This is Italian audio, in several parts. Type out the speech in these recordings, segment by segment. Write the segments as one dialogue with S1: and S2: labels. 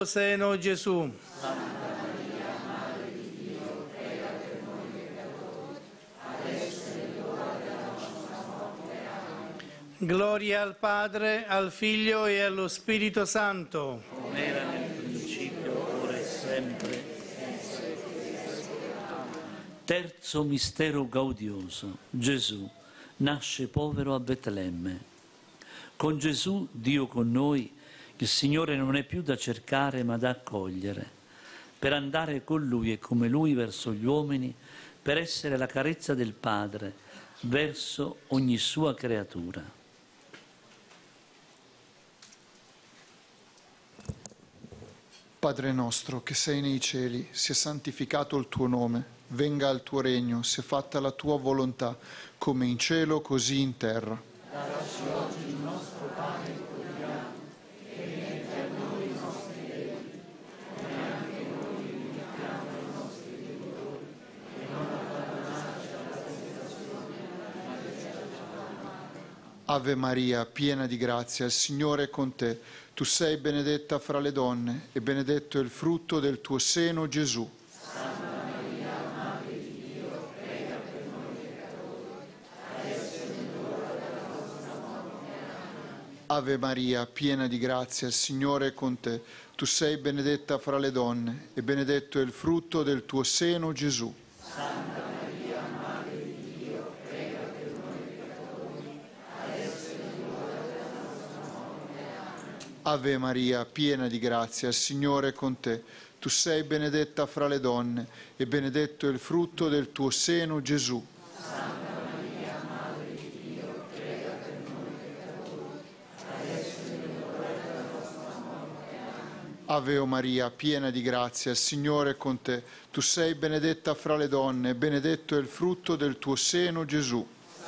S1: Seno Gesù. Gloria al Padre, al Figlio e allo Spirito Santo.
S2: Come era nel principio, ora e sempre. Terzo mistero gaudioso. Gesù nasce povero a Betlemme. Con Gesù, Dio con noi, il Signore non è più da cercare ma da accogliere, per andare con Lui e come Lui verso gli uomini, per essere la carezza del Padre verso ogni sua creatura.
S3: Padre nostro che sei nei cieli, sia santificato il tuo nome, venga il tuo regno, sia fatta la tua volontà, come in cielo così in terra.
S4: Dacci oggi il nostro pane quotidiano e rimetti a noi i nostri debiti, come anche noi rimettiamo ai nostri debitori, e non abbandonarci alla tentazione, ma liberaci dal male.
S3: Ave Maria, piena di grazia, il Signore è con te. Tu sei benedetta fra le donne e benedetto è il frutto del tuo seno, Gesù.
S4: Santa Maria, Madre di Dio, prega per noi peccatori, adesso è l'ora della nostra morte. Amen.
S3: Ave Maria, piena di grazia, il Signore è con te. Tu sei benedetta fra le donne e benedetto è il frutto del tuo seno, Gesù.
S4: Santa Maria, Madre di Dio, prega per noi peccatori, adesso è l'ora della nostra morte. Amen.
S3: Ave Maria, piena di grazia, il Signore è con te. Tu sei benedetta fra le donne e benedetto è il frutto del tuo seno, Gesù.
S4: Santa Maria, Madre di Dio, prega per noi peccatori, adesso è l'ora della nostra morte. Amen.
S3: Ave Maria, piena di grazia, il Signore è con te. Tu sei benedetta fra le donne e benedetto è il frutto del tuo seno, Gesù.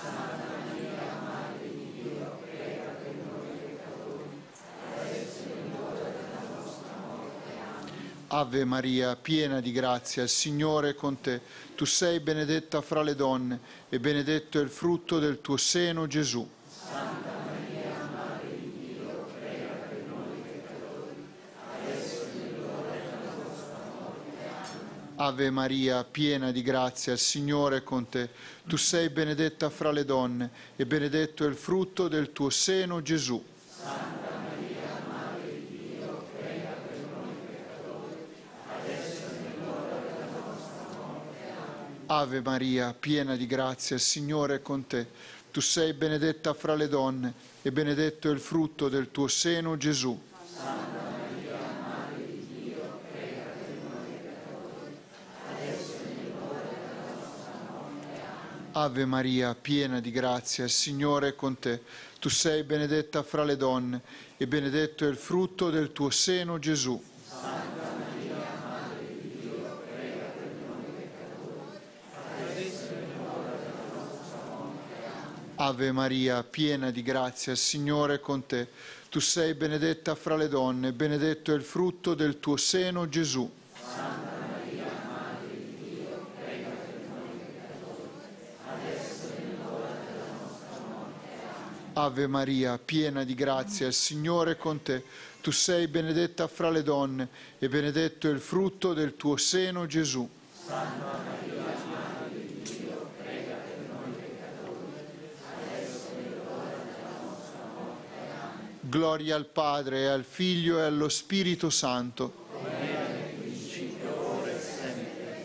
S3: Ave Maria, piena di grazia, il Signore è con te. Tu sei benedetta fra le donne e benedetto è il frutto del tuo seno, Gesù.
S4: Santa Maria, Madre di Dio, prega per noi peccatori, adesso è l'ora della nostra morte. Amen.
S3: Ave Maria, piena di grazia, il Signore è con te. Tu sei benedetta fra le donne e benedetto è il frutto del tuo seno, Gesù.
S4: Santa Maria, Madre di Dio, prega per noi peccatori, adesso è l'ora della nostra morte. Amen.
S3: Ave Maria, piena di grazia, il Signore è con te. Tu sei benedetta fra le donne e benedetto è il frutto del tuo seno, Gesù.
S4: Santa Maria, Madre di Dio, prega per noi peccatori, adesso è l'ora della nostra morte. Amen.
S3: Ave Maria, piena di grazia, il Signore è con te. Tu sei benedetta fra le donne e benedetto è il frutto del tuo seno, Gesù.
S4: Santa Maria, Madre di Dio, prega per noi peccatori, adesso è l'ora della nostra morte. Amen.
S3: Ave Maria, piena di grazia, il Signore è con te. Tu sei benedetta fra le donne e benedetto è il frutto del tuo seno, Gesù.
S4: Santa Maria, Madre di Dio, prega per noi peccatori, adesso è l'ora della nostra morte. Amen.
S3: Ave Maria, piena di grazia, il Signore è con te. Tu sei benedetta fra le donne e benedetto è il frutto del tuo seno, Gesù.
S4: Santa Maria, Madre di Dio, prega per noi peccatori, adesso è l'ora della nostra morte. Amen.
S3: Gloria al Padre, e al Figlio e allo Spirito Santo.
S4: Come era nel principio, ora e sempre.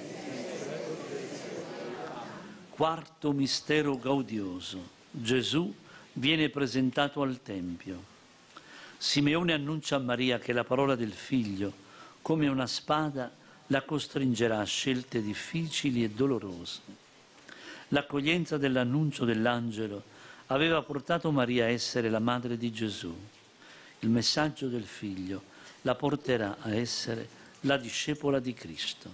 S2: Quarto mistero gaudioso. Gesù viene presentato al Tempio. Simeone annuncia a Maria che la parola del Figlio, come una spada, la costringerà a scelte difficili e dolorose. L'accoglienza dell'annuncio dell'angelo aveva portato Maria a essere la madre di Gesù. Il messaggio del Figlio la porterà a essere la discepola di Cristo.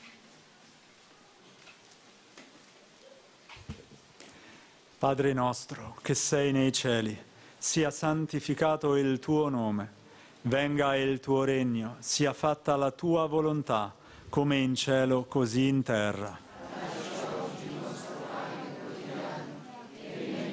S5: Padre nostro, che sei nei cieli, sia santificato il tuo nome. Venga il tuo regno, sia fatta la tua volontà, come in cielo così in terra.